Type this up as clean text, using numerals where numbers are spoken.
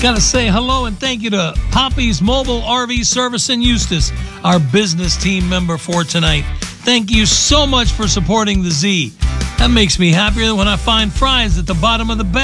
Got to say hello and thank you to Poppy's Mobile RV Service in Eustis, our business team member for tonight. Thank you so much for supporting the Z. That makes me happier than when I find fries at the bottom of the bag.